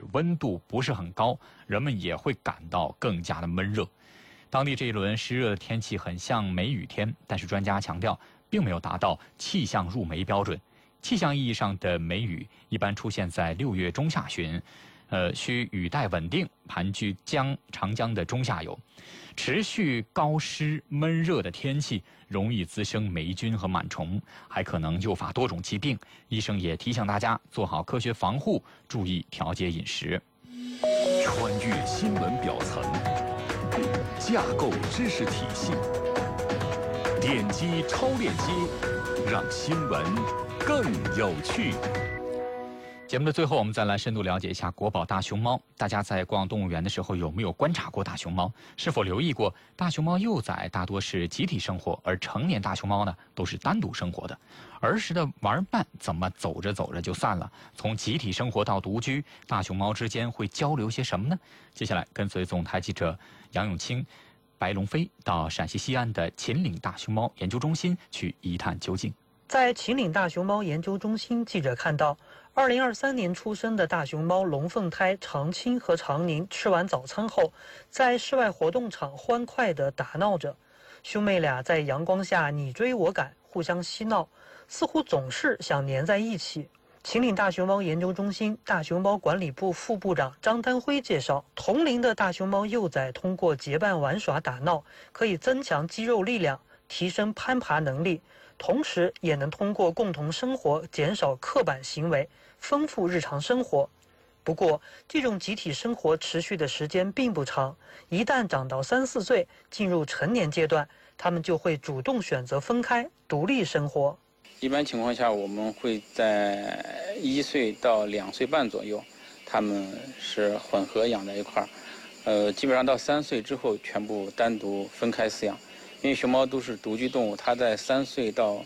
温度不是很高，人们也会感到更加的闷热。当地这一轮湿热的天气很像梅雨天，但是专家强调，并没有达到气象入梅标准。气象意义上的梅雨一般出现在6月中下旬，需雨带稳定，盘踞长江的中下游。持续高湿闷热的天气容易滋生霉菌和螨虫，还可能诱发多种疾病。医生也提醒大家做好科学防护，注意调节饮食。 穿越新闻表层，架构知识体系，点击超链接，让新闻更有趣。 节目的最后，我们再来深度了解一下国宝大熊猫。大家在逛动物园的时候，有没有观察过大熊猫？是否留意过，大熊猫幼崽大多是集体生活，而成年大熊猫呢，都是单独生活的。儿时的玩伴怎么走着走着就散了？从集体生活到独居，大熊猫之间会交流些什么呢？接下来跟随总台记者杨永清、白龙飞到陕西西安的秦岭大熊猫研究中心去一探究竟。 在秦岭大熊猫研究中心，记者看到2023年出生的大熊猫龙凤胎长青和长宁吃完早餐后，在室外活动场欢快地打闹着。兄妹俩在阳光下你追我赶，互相嬉闹，似乎总是想黏在一起。秦岭大熊猫研究中心大熊猫管理部副部长张丹辉介绍，同龄的大熊猫幼崽通过结伴玩耍打闹，可以增强肌肉力量，提升攀爬能力，同时也能通过共同生活减少刻板行为，丰富日常生活。不过，这种集体生活持续的时间并不长，一旦长到3、4岁，进入成年阶段，他们就会主动选择分开，独立生活。 一般情况下，我们会在1岁到2岁半左右，他们是混合养在一块儿。基本上到3岁之后，全部单独分开饲养。因为熊猫都是独居动物，它在3岁到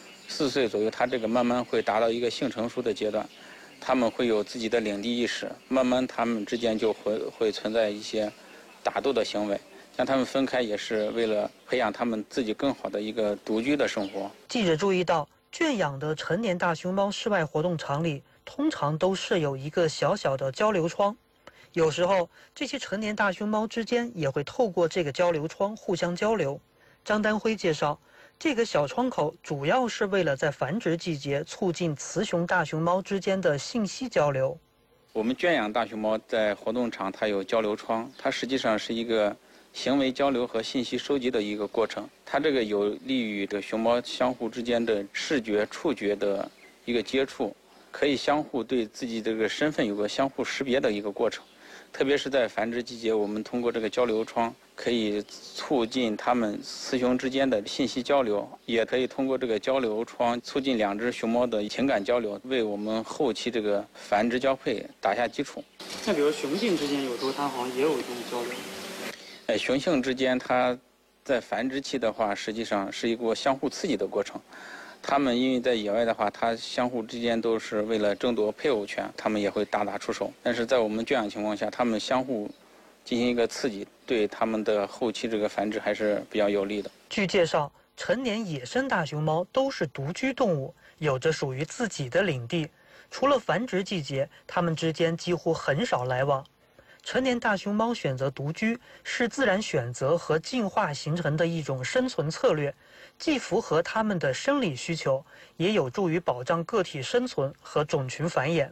4岁左右，它这个慢慢会达到一个性成熟的阶段，它们会有自己的领地意识，慢慢它们之间就会存在一些打斗的行为。让它们分开也是为了培养它们自己更好的一个独居的生活。 记者注意到，圈养的成年大熊猫室外活动场里通常都设有一个小小的交流窗，有时候这些成年大熊猫之间也会透过这个交流窗互相交流。张丹辉介绍，这个小窗口主要是为了在繁殖季节促进雌雄大熊猫之间的信息交流。 我们圈养大熊猫在活动场它有交流窗，它实际上是一个行为交流和信息收集的一个过程，它这个有利于这熊猫相互之间的视觉、触觉的一个接触，可以相互对自己这个身份有个相互识别的一个过程。特别是在繁殖季节，我们通过这个交流窗可以促进它们雌雄之间的信息交流，也可以通过这个交流窗促进2只熊猫的情感交流，为我们后期这个繁殖交配打下基础。 那比如雄性之间有时候它好像也有一种交流。 雄性之间，它在繁殖期的话，实际上是一个相互刺激的过程。它们因为在野外的话，它相互之间都是为了争夺配偶权，它们也会大打出手。但是在我们圈养情况下，它们相互进行一个刺激，对它们的后期这个繁殖还是比较有利的。 据介绍，成年野生大熊猫都是独居动物，有着属于自己的领地。除了繁殖季节，它们之间几乎很少来往。成年大熊猫选择独居，是自然选择和进化形成的一种生存策略，既符合它们的生理需求，也有助于保障个体生存和种群繁衍。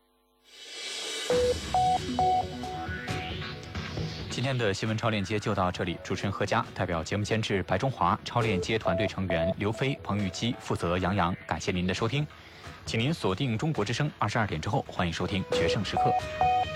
今天的新闻超链接就到这里，主持人何佳，代表节目监制白中华，超链接团队成员刘飞、彭玉基，负责杨洋，感谢您的收听，请您锁定中国之声22点之后，欢迎收听《决胜时刻》。